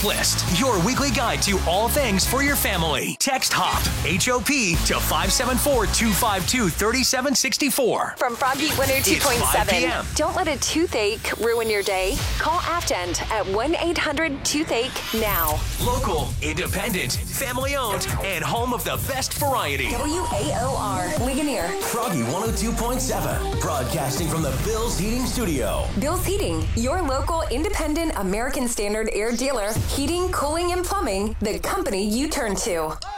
List, your weekly guide to all things for your family. Text HOP, H-O-P, to 574-252-3764. From Froggy 102.7. Don't let a toothache ruin your day. Call Aftend at 1-800-TOOTHACHE now. Local, independent, family-owned, and home of the best variety. WAOR, Ligonier. Froggy 102.7, broadcasting from the Bill's Heating Studio. Bill's Heating, your local independent American Standard air dealer. Heating, cooling, and plumbing, the company you turn to.